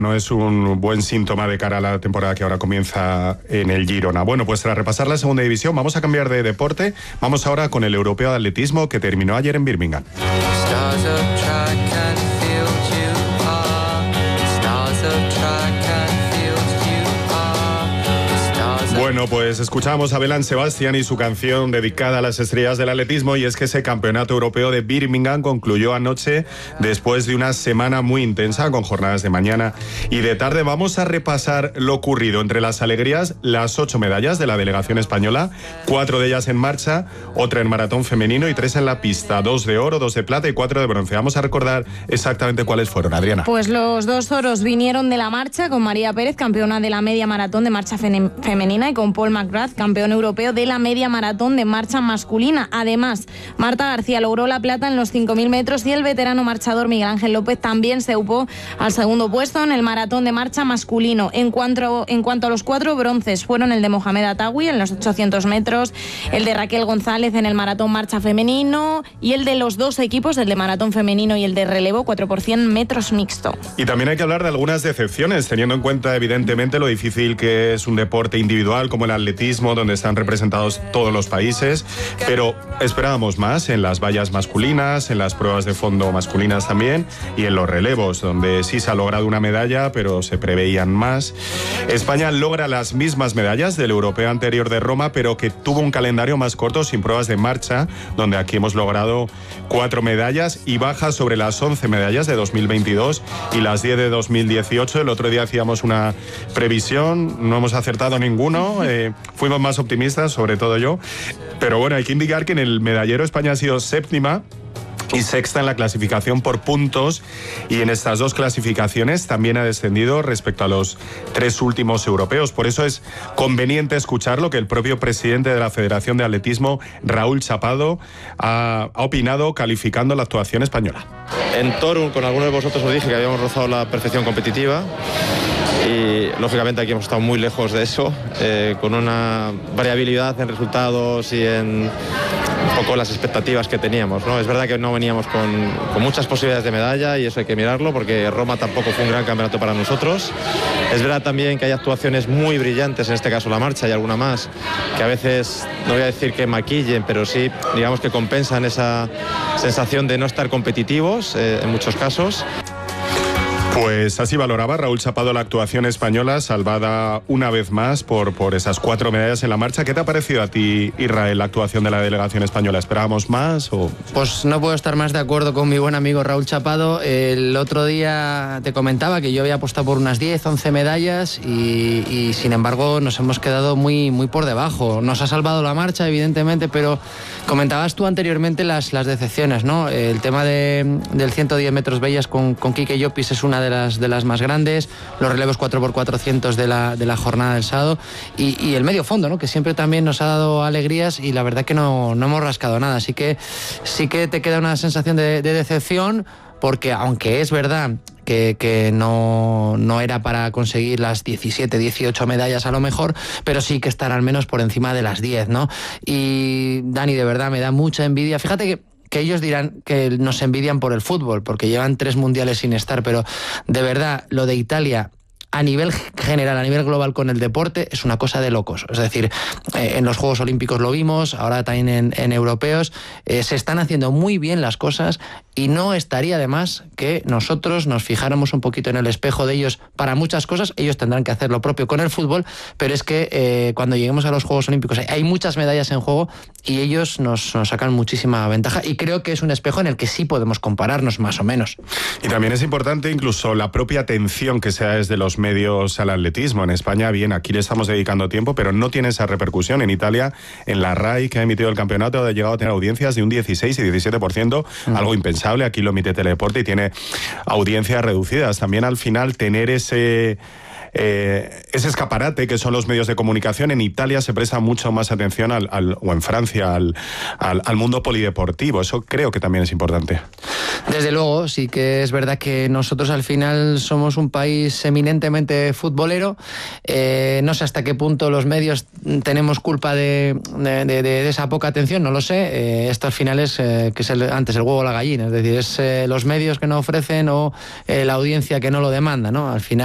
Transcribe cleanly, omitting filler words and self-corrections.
No es un buen síntoma de cara a la temporada que ahora comienza en el Girona. Bueno, pues tras repasar la segunda división, vamos a cambiar de deporte. Vamos ahora con el europeo de atletismo que terminó ayer en Birmingham. Bueno, pues escuchamos a Belén Sebastián y su canción dedicada a las estrellas del atletismo, y es que ese campeonato europeo de Birmingham concluyó anoche después de una semana muy intensa con jornadas de mañana y de tarde. Vamos a repasar lo ocurrido entre las alegrías, las 8 medallas de la delegación española, 4 de ellas en marcha, otra en maratón femenino y 3 en la pista, 2 de oro, 2 de plata y 4 de bronce. Vamos a recordar exactamente cuáles fueron, Adriana. Pues los 2 oros vinieron de la marcha, con María Pérez, campeona de la media maratón de marcha femenina, y con Paul McGrath, campeón europeo de la media maratón de marcha masculina. Además, Marta García logró la plata en los 5.000 metros y el veterano marchador Miguel Ángel López también se upó al segundo puesto en el maratón de marcha masculino. En cuanto a los 4 bronces, fueron el de Mohamed Atawi en los 800 metros, el de Raquel González en el maratón marcha femenino y el de los 2 equipos, el de maratón femenino y el de relevo 4x100 metros mixto. Y también hay que hablar de algunas decepciones, teniendo en cuenta evidentemente lo difícil que es un deporte individual como el atletismo, donde están representados todos los países, pero esperábamos más en las vallas masculinas, en las pruebas de fondo masculinas también, y en los relevos, donde sí se ha logrado una medalla, pero se preveían más. España logra las mismas medallas del europeo anterior de Roma, pero que tuvo un calendario más corto, sin pruebas de marcha, donde aquí hemos logrado 4 medallas y baja sobre las 11 medallas de 2022 y las 10 de 2018. El otro día hacíamos una previsión, no hemos acertado ninguno, fuimos más optimistas, sobre todo yo, pero bueno, hay que indicar que en el medallero España ha sido séptima y sexta en la clasificación por puntos, y en estas 2 clasificaciones también ha descendido respecto a los 3 últimos europeos. Por eso es conveniente escuchar lo que el propio presidente de la Federación de Atletismo, Raúl Chapado, ha opinado calificando la actuación española. En Toruń, con algunos de vosotros os dije que habíamos rozado la perfección competitiva, y lógicamente aquí hemos estado muy lejos de eso, con una variabilidad en resultados y en un poco las expectativas que teníamos, ¿no? Es verdad que no veníamos con muchas posibilidades de medalla, y eso hay que mirarlo, porque Roma tampoco fue un gran campeonato para nosotros. Es verdad también que hay actuaciones muy brillantes, en este caso la marcha y alguna más, que a veces, no voy a decir que maquillen, pero sí, digamos que compensan esa sensación de no estar competitivos en muchos casos. Pues así valoraba Raúl Chapado la actuación española, salvada una vez más por esas 4 medallas en la marcha. ¿Qué te ha parecido a ti, Israel, la actuación de la delegación española? ¿Esperábamos más o...? Pues no puedo estar más de acuerdo con mi buen amigo Raúl Chapado. El otro día te comentaba que yo había apostado por unas 10, 11 medallas y sin embargo nos hemos quedado muy, muy por debajo. Nos ha salvado la marcha, evidentemente, pero comentabas tú anteriormente las decepciones, ¿no? El tema del 110 metros bellas con Quique Llopis es una de las más grandes, los relevos 4x400 de la jornada del sábado y el medio fondo, ¿no? Que siempre también nos ha dado alegrías, y la verdad que no hemos rascado nada, así que sí que te queda una sensación de decepción, porque aunque es verdad que no era para conseguir las 17, 18 medallas a lo mejor, pero sí que estar al menos por encima de las 10, ¿no? Y Dani, de verdad me da mucha envidia. Fíjate que ellos dirán que nos envidian por el fútbol, porque llevan 3 mundiales sin estar, pero de verdad, lo de Italia, a nivel general, a nivel global con el deporte, es una cosa de locos. Es decir, en los Juegos Olímpicos lo vimos, ahora también en europeos, se están haciendo muy bien las cosas, y no estaría de más que nosotros nos fijáramos un poquito en el espejo de ellos para muchas cosas. Ellos tendrán que hacer lo propio con el fútbol, pero es que cuando lleguemos a los Juegos Olímpicos hay muchas medallas en juego y ellos nos sacan muchísima ventaja, y creo que es un espejo en el que sí podemos compararnos más o menos. Y también es importante incluso la propia atención que se da desde los medios al atletismo. En España, bien, aquí le estamos dedicando tiempo, pero no tiene esa repercusión. En Italia, en la RAI, que ha emitido el campeonato, ha llegado a tener audiencias de un 16 y 17%, algo impensable. Aquí lo emite Teledeporte y tiene audiencias reducidas. También al final tener ese escaparate que son los medios de comunicación. En Italia se presta mucho más atención o en Francia al mundo polideportivo. Eso creo que también es importante. Desde luego, sí que es verdad que nosotros al final somos un país eminentemente futbolero. No sé hasta qué punto los medios tenemos culpa de esa poca atención, no lo sé. Esto al final es que es antes el huevo o la gallina, es decir, es los medios que no ofrecen o la audiencia que no lo demanda, ¿no? Al final